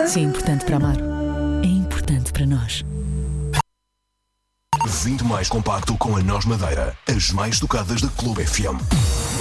Se é importante para amar, é importante para nós. 20 mais compacto com a Nós Madeira. As mais tocadas da Clube FM.